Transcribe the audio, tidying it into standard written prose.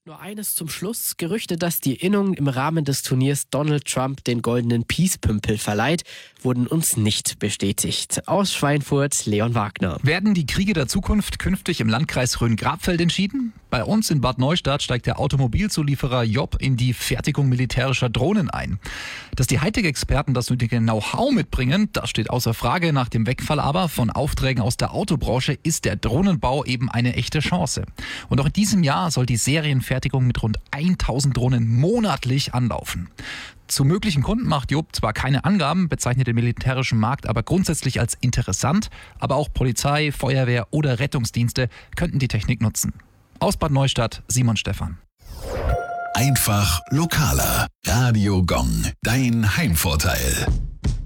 Nur eines zum Schluss. Gerüchte, dass die Innung im Rahmen des Turniers Donald Trump den goldenen Peace-Pümpel verleiht, wurden uns nicht bestätigt. Aus Schweinfurt, Leon Wagner. Werden die Kriege der Zukunft künftig im Landkreis Rhön-Grabfeld entschieden? Bei uns in Bad Neustadt steigt der Automobilzulieferer Job in die Fertigung militärischer Drohnen ein. Dass die Hightech-Experten das nötige Know-how mitbringen, das steht außer Frage. Nach dem Wegfall aber von Aufträgen aus der Autobranche ist der Drohnenbau eben eine echte Chance. Und auch in diesem Jahr soll die Serienfertigung mit rund 1000 Drohnen monatlich anlaufen. Zu möglichen Kunden macht Job zwar keine Angaben, bezeichnet den militärischen Markt aber grundsätzlich als interessant, aber auch Polizei, Feuerwehr oder Rettungsdienste könnten die Technik nutzen. Aus Bad Neustadt, Simon Stephan. Einfach lokaler. Radio Gong, dein Heimvorteil.